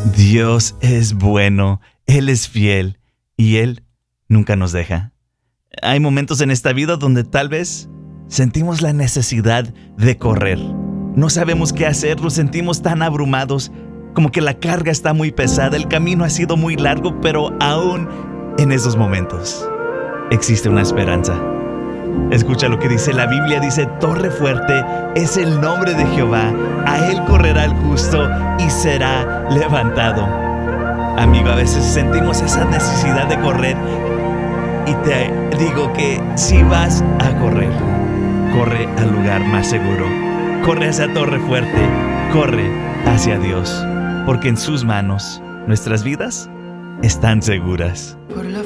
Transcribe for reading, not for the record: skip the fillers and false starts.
Dios es bueno, Él es fiel y Él nunca nos deja. Hay momentos en esta vida donde tal vez sentimos la necesidad de correr. No sabemos qué hacer, nos sentimos tan abrumados, como que la carga está muy pesada, el camino ha sido muy largo, pero aún en esos momentos existe una esperanza. Escucha lo que dice la Biblia, dice: torre fuerte es el nombre de Jehová, a él correrá el justo y será levantado. Amigo, a veces sentimos esa necesidad de correr y te digo que si vas a correr, corre al lugar más seguro, corre hacia torre fuerte, corre hacia Dios, porque en sus manos nuestras vidas están seguras. Por la